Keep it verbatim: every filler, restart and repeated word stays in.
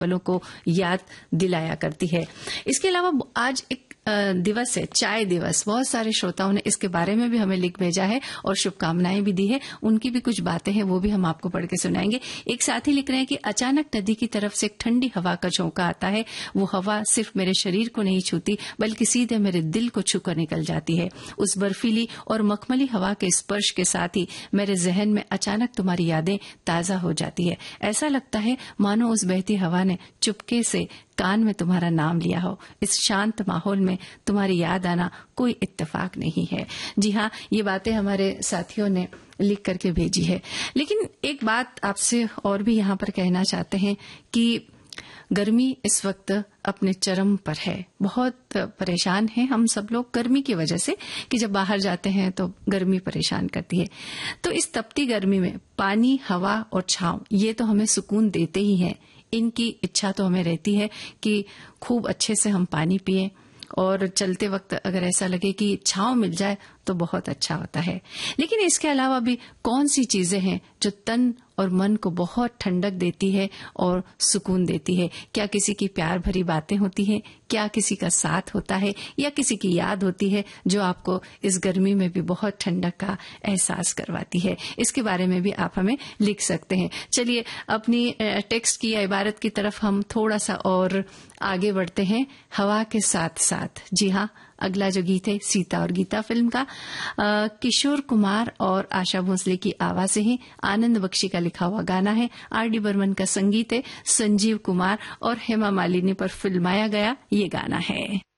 पलों को याद दिलाया करती है। इसके अलावा आज एक दिवस है, चाय दिवस। बहुत सारे श्रोताओं ने इसके बारे में भी हमें लिख भेजा है और शुभकामनाएं भी दी है। उनकी भी कुछ बातें हैं, वो भी हम आपको पढ़ के सुनाएंगे। एक साथी लिख रहे हैं कि अचानक नदी की तरफ से एक ठंडी हवा का झोंका आता है। वो हवा सिर्फ मेरे शरीर को नहीं छूती बल्कि सीधे मेरे दिल को छूकर निकल जाती है। उस बर्फीली और मखमली हवा के स्पर्श के साथ ही मेरे जहन में अचानक तुम्हारी यादें ताजा हो जाती है। ऐसा लगता है मानो उस बहती हवा ने चुपके से कान में तुम्हारा नाम लिया हो। इस शांत माहौल में तुम्हारी याद आना कोई इत्तेफाक नहीं है। जी हाँ, ये बातें हमारे साथियों ने लिख करके भेजी है। लेकिन एक बात आपसे और भी यहाँ पर कहना चाहते हैं कि गर्मी इस वक्त अपने चरम पर है। बहुत परेशान हैं हम सब लोग गर्मी की वजह से कि जब बाहर जाते हैं तो गर्मी परेशान करती है। तो इस तपती गर्मी में पानी, हवा और छांव ये तो हमें सुकून देते ही हैं। इनकी इच्छा तो हमें रहती है कि खूब अच्छे से हम पानी पिएं और चलते वक्त अगर ऐसा लगे कि छांव मिल जाए तो बहुत अच्छा होता है। लेकिन इसके अलावा भी कौन सी चीजें हैं जो तन और मन को बहुत ठंडक देती है और सुकून देती है? क्या किसी की प्यार भरी बातें होती हैं? क्या किसी का साथ होता है या किसी की याद होती है जो आपको इस गर्मी में भी बहुत ठंडक का एहसास करवाती है? इसके बारे में भी आप हमें लिख सकते हैं। चलिए अपनी टेक्स्ट की या इबारत की तरफ हम थोड़ा सा और आगे बढ़ते हैं। हवा के साथ साथ, जी हाँ, अगला जो गीत है सीता और गीता फिल्म का आ, किशोर कुमार और आशा भोसले की आवाजें हैं। आनंद बख्शी का लिखा हुआ गाना है। आर डी बर्मन का संगीत है। संजीव कुमार और हेमा मालिनी पर फिल्माया गया ये गाना है।